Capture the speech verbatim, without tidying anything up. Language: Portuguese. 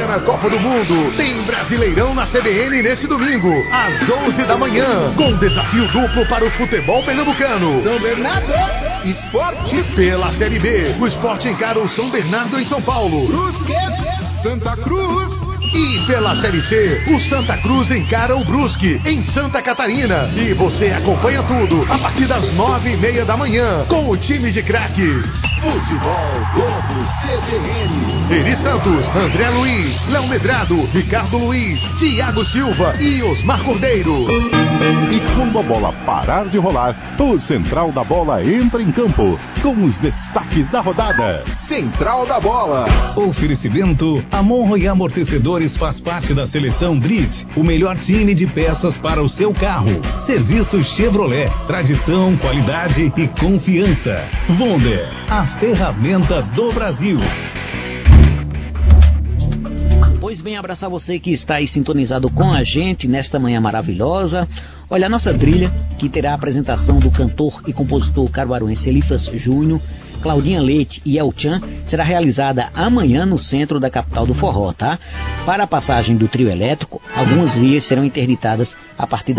Sul-Americana Copa do Mundo. Tem Brasileirão na C B N nesse domingo, às onze da manhã, com desafio duplo para o futebol pernambucano. São Bernardo, Esporte. Pela Série B, o Esporte encara o São Bernardo em São Paulo. Brusque, Santa Cruz. E pela Série C, o Santa Cruz encara o Brusque, em Santa Catarina. E você acompanha tudo a partir das nove e meia da manhã, com o time de craques. Futebol Globo C B N. Eri Santos, André Luiz, Léo Medrado, Ricardo Luiz, Thiago Silva e Osmar Cordeiro. E quando a bola parar de rolar, o Central da Bola entra em campo, com os destaques da rodada. Central da Bola. Oferecimento: Amon e Amortecedores faz parte da seleção Drift, o melhor time de peças para o seu carro. Serviço Chevrolet, tradição, qualidade e confiança. Wonder, a ferramenta do Brasil. Pois bem, abraçar você que está aí sintonizado com a gente nesta manhã maravilhosa. Olha, a nossa trilha, que terá a apresentação do cantor e compositor caruaruense Elifas Júnior, Claudinha Leite e El Chan, será realizada amanhã no centro da capital do forró, tá? Para a passagem do trio elétrico, algumas vias serão interditadas a partir das